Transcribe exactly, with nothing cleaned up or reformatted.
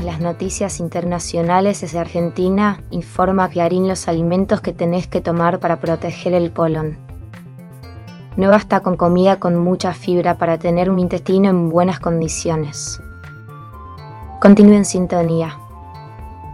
las noticias internacionales desde Argentina, informa Clarín los alimentos que tenés que tomar para proteger el colon. No basta con comida con mucha fibra para tener un intestino en buenas condiciones. Continúe en sintonía.